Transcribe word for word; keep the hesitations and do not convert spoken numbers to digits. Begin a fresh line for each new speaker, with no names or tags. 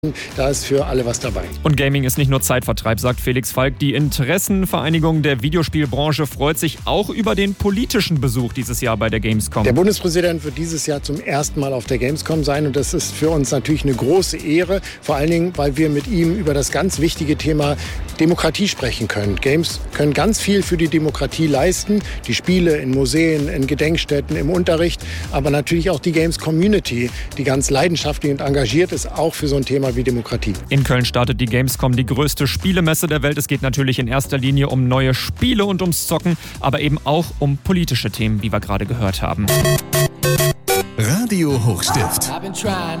Da ist für alle was dabei.
Und Gaming ist nicht nur Zeitvertreib, sagt Felix Falk. Die Interessenvereinigung der Videospielbranche freut sich auch über den politischen Besuch dieses Jahr bei der Gamescom.
Der Bundespräsident wird dieses Jahr zum ersten Mal auf der Gamescom sein und das ist für uns natürlich eine große Ehre. Vor allen Dingen, weil wir mit ihm über das ganz wichtige Thema Demokratie sprechen können. Games können ganz viel für die Demokratie leisten. Die Spiele in Museen, in Gedenkstätten, im Unterricht, aber natürlich auch die Games-Community, die ganz leidenschaftlich und engagiert ist, auch für so ein Thema wie Demokratie.
In Köln startet die Gamescom, die größte Spielemesse der Welt. Es geht natürlich in erster Linie um neue Spiele und ums Zocken, aber eben auch um politische Themen, wie wir gerade gehört haben.
Radio Hochstift.